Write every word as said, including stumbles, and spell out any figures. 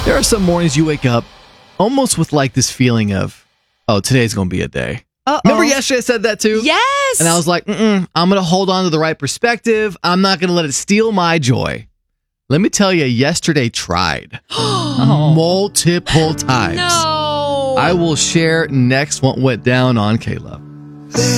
There are some mornings you wake up almost with like this feeling of, oh, today's going to be a day. Uh-oh. Remember yesterday I said that too? Yes. And I was like, Mm-mm, I'm going to hold on to the right perspective. I'm not going to let it steal my joy. Let me tell you, yesterday tried multiple times. No. I will share next what went down on K-Love.